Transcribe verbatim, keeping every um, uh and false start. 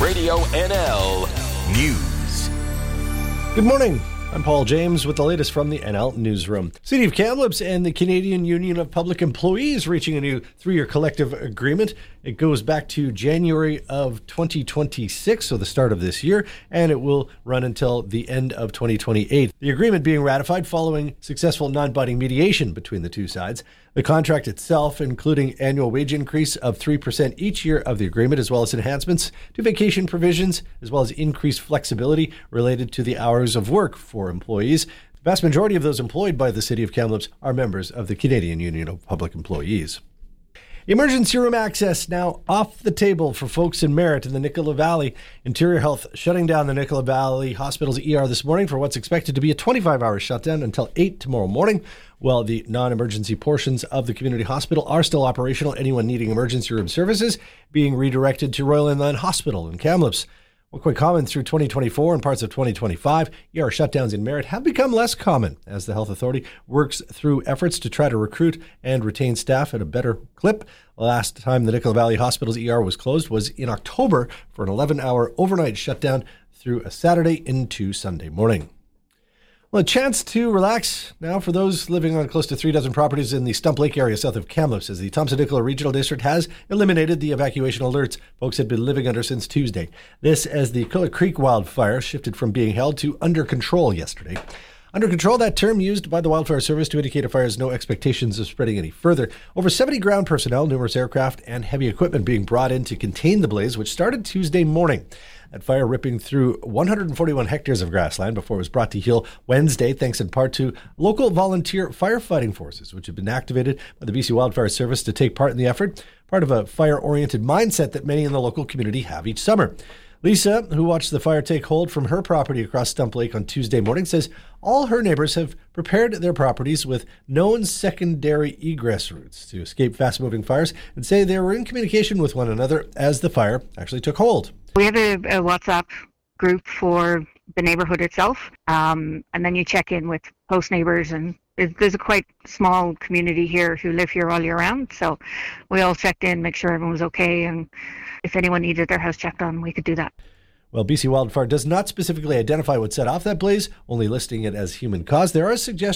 Radio N L News. Good morning. I'm Paul James with the latest from the N L Newsroom. City of Kamloops and the Canadian Union of Public Employees reaching a new three-year collective agreement. It goes back to January of twenty twenty-six, so the start of this year, and it will run until the end of twenty twenty-eight. The agreement being ratified following successful non-binding mediation between the two sides. The contract itself, including annual wage increase of three percent each year of the agreement, as well as enhancements to vacation provisions, as well as increased flexibility related to the hours of work for employees. The vast majority of those employed by the City of Kamloops are members of the Canadian Union of Public Employees. Emergency room access now off the table for folks in Merritt in the Nicola Valley. Interior Health shutting down the Nicola Valley Hospital's E R this morning for what's expected to be a twenty-five hour shutdown until eight tomorrow morning. While the non-emergency portions of the community hospital are still operational, anyone needing emergency room services being redirected to Royal Inland Hospital in Kamloops. Well, quite common through twenty twenty-four and parts of twenty twenty-five, E R shutdowns in Merritt have become less common as the health authority works through efforts to try to recruit and retain staff at a better clip. Last time the Nicola Valley Hospital's E R was closed was in October for an eleven hour overnight shutdown through a Saturday into Sunday morning. Well, a chance to relax now for those living on close to three dozen properties in the Stump Lake area south of Kamloops, as the Thompson-Nicola Regional District has eliminated the evacuation alerts folks had been living under since Tuesday. This as the Quilla Creek wildfire shifted from being held to under control yesterday. Under control, that term used by the Wildfire Service to indicate a fire has no expectations of spreading any further. Over seventy ground personnel, numerous aircraft, and heavy equipment being brought in to contain the blaze, which started Tuesday morning. That fire ripping through one hundred forty-one hectares of grassland before it was brought to heel Wednesday, thanks in part to local volunteer firefighting forces, which have been activated by the B C Wildfire Service to take part in the effort, part of a fire-oriented mindset that many in the local community have each summer. Lisa, who watched the fire take hold from her property across Stump Lake on Tuesday morning, says all her neighbors have prepared their properties with known secondary egress routes to escape fast-moving fires and say they were in communication with one another as the fire actually took hold. We have a, a WhatsApp group for the neighborhood itself, um, and then you check in with host neighbors, and there's a quite small community here who live here all year round, so we all checked in, make sure everyone was okay, and if anyone needed their house checked on, we could do that. Well, B C Wildfire does not specifically identify what set off that blaze, only listing it as human cause. There are suggestions